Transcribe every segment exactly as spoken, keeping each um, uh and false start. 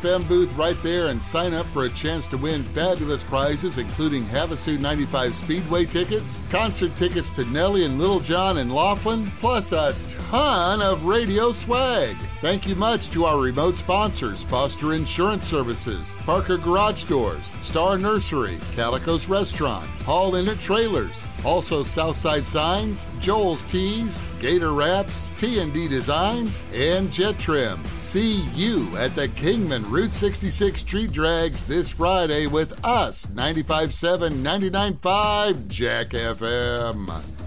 F M booth right there and sign up for a chance to win fabulous prizes, including Havasu ninety-five Speedway tickets, concert tickets to Nelly and Little John and Laughlin, plus a ton of radio swag. Thank you much to our remote sponsors, Foster Insurance Services, Parker Garage Doors, Star Nursery, Calico's Restaurant, Hall Inn Trailers, also Southside Signs, Joel's Tees, Gator Wraps, T and D Designs, and Jet Trim. See you at the Kingman Route sixty-six Street Drags this Friday with us, ninety-five point seven, ninety-nine point five Jack F M.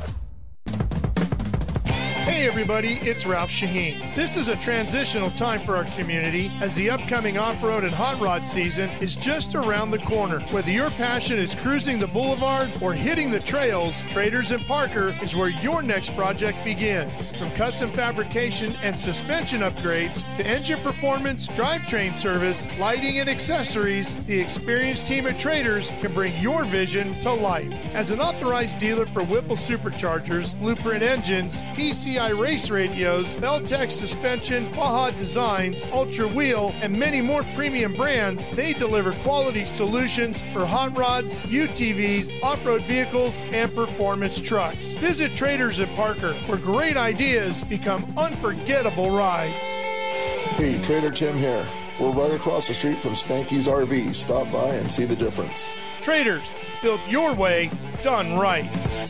Hey everybody, it's Ralph Shaheen. This is a transitional time for our community as the upcoming off-road and hot rod season is just around the corner. Whether your passion is cruising the boulevard or hitting the trails, Traders and Parker is where your next project begins. From custom fabrication and suspension upgrades to engine performance, drivetrain service, lighting and accessories, the experienced team at Traders can bring your vision to life. As an authorized dealer for Whipple Superchargers, Blueprint Engines, P C I Race Radios, Beltec Suspension, Baja Designs, Ultra Wheel, and many more premium brands, they deliver quality solutions for hot rods, U T Vs, off-road vehicles, and performance trucks. Visit Traders at Parker, where great ideas become unforgettable rides. Hey, Trader Tim here. We're right across the street from Spanky's R V. Stop by and see the difference. Traders, built your way, done right.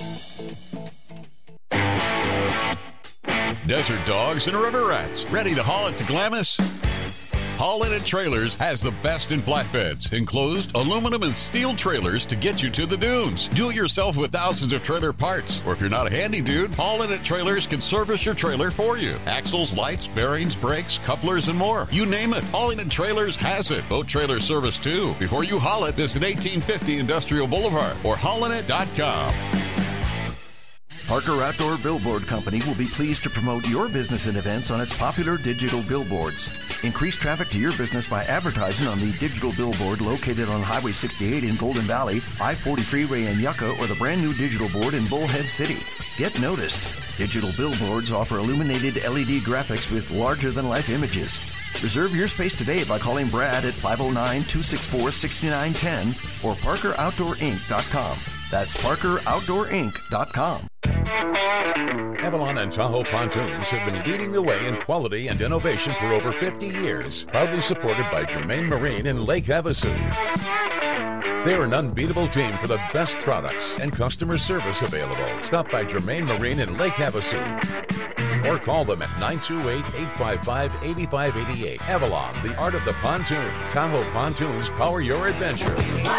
Desert dogs and river rats. Ready to haul it to Glamis? Haul In It Trailers has the best in flatbeds, enclosed aluminum and steel trailers to get you to the dunes. Do it yourself with thousands of trailer parts. Or if you're not a handy dude, Haul In It Trailers can service your trailer for you. Axles, lights, bearings, brakes, couplers, and more. You name it, Haul In It Trailers has it. Boat trailer service too. Before you haul it, visit eighteen fifty Industrial Boulevard or haul in it dot com. Parker Outdoor Billboard Company will be pleased to promote your business and events on its popular digital billboards. Increase traffic to your business by advertising on the digital billboard located on Highway sixty-eight in Golden Valley, I forty Freeway in Yucca, or the brand new digital board in Bullhead City. Get noticed. Digital billboards offer illuminated L E D graphics with larger-than-life images. Reserve your space today by calling Brad at five oh nine, two six four, six nine one zero or parker outdoor inc dot com. That's parker outdoor inc dot com. Avalon and Tahoe Pontoons have been leading the way in quality and innovation for over fifty years, proudly supported by Germain Marine in Lake Havasu. They're an unbeatable team for the best products and customer service available. Stop by Germain Marine in Lake Havasu or call them at nine two eight, eight five five, eight five eight eight. Avalon, the art of the pontoon. Tahoe Pontoons power your adventure.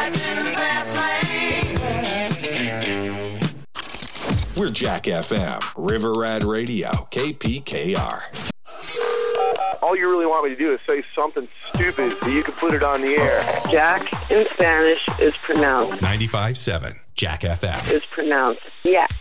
We're Jack F M, River Rad Radio, K P K R. All you really want me to do is say something stupid so you can put it on the air. Jack in Spanish is pronounced ninety-five point seven, Jack F M. Is pronounced Yak.